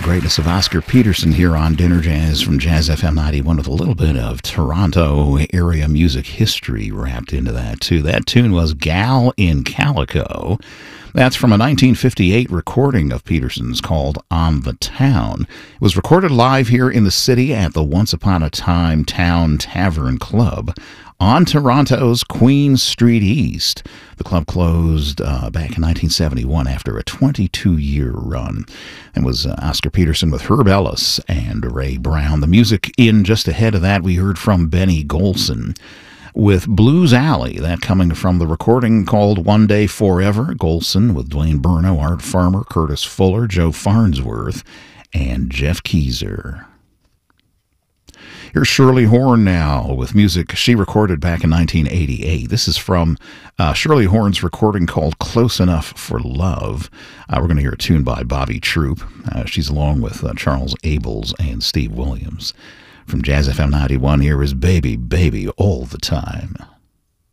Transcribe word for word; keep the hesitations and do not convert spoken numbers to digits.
greatness of Oscar Peterson here on Dinner Jazz from Jazz F M ninety-one with a little bit of Toronto area music history wrapped into that, too. That tune was Gal in Calico. That's from a nineteen fifty-eight recording of Peterson's called On the Town. It was recorded live here in the city at the Once Upon a Time Town Tavern Club on Toronto's Queen Street East. The club closed uh, back in nineteen seventy-one after a twenty-two-year run. It was uh, Oscar Peterson with Herb Ellis and Ray Brown. The music in just ahead of that, we heard from Benny Golson with Blues Alley, that coming from the recording called One Day Forever. Golson with Dwayne Burno, Art Farmer, Curtis Fuller, Joe Farnsworth, and Jeff Keezer. Here's Shirley Horn now with music she recorded back in nineteen eighty-eight. This is from uh, Shirley Horn's recording called Close Enough for Love. Uh, we're going to hear a tune by Bobby Troop. Uh, she's along with uh, Charles Abels and Steve Williams. From Jazz F M ninety-one, here is Baby, Baby, All the Time.